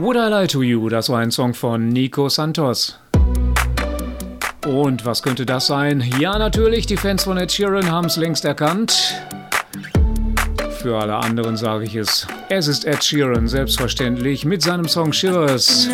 Would I Lie to You, das war ein Song von Nico Santos. Und was könnte das sein? Ja, natürlich, die Fans von Ed Sheeran haben es längst erkannt. Für alle anderen sage ich es. Es ist Ed Sheeran, selbstverständlich, mit seinem Song Shivers.